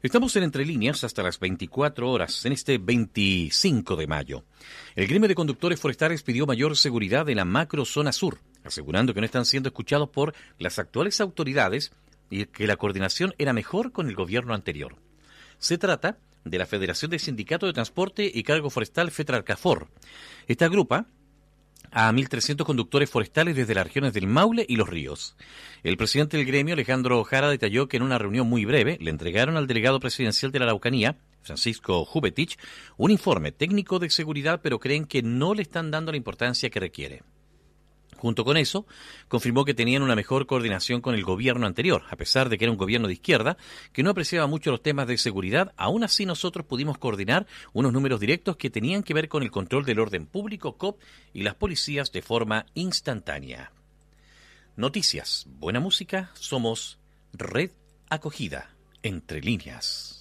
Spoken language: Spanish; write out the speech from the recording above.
Estamos en Entre Líneas hasta las 24 horas, en este 25 de mayo. El gremio de conductores forestales pidió mayor seguridad en la macrozona sur, asegurando que no están siendo escuchados por las actuales autoridades y que la coordinación era mejor con el gobierno anterior. Se trata de la Federación de Sindicatos de Transporte y Cargo Forestal FETRARCAFOR. Esta agrupa a 1.300 conductores forestales desde las regiones del Maule y Los Ríos. El presidente del gremio, Alejandro Jara, detalló que en una reunión muy breve le entregaron al delegado presidencial de la Araucanía, Francisco Jubetich, un informe técnico de seguridad, pero creen que no le están dando la importancia que requiere. Junto con eso, confirmó que tenían una mejor coordinación con el gobierno anterior, a pesar de que era un gobierno de izquierda que no apreciaba mucho los temas de seguridad. Aún así nosotros pudimos coordinar unos números directos que tenían que ver con el control del orden público, COP, y las policías de forma instantánea. Noticias, buena música, somos Red Acogida, Entre Líneas.